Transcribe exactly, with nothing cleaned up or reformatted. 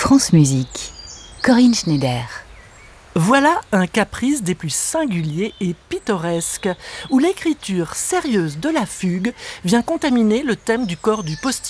France Musique. Corinne Schneider. Voilà un caprice des plus singuliers et pittoresques, où l'écriture sérieuse de la fugue vient contaminer le thème du corps du postillon.